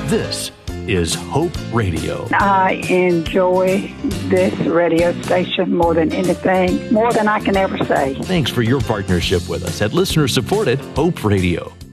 This is Hope Radio. I enjoy this radio station more than anything, more than I can ever say. Thanks for your partnership with us at listener-supported Hope Radio.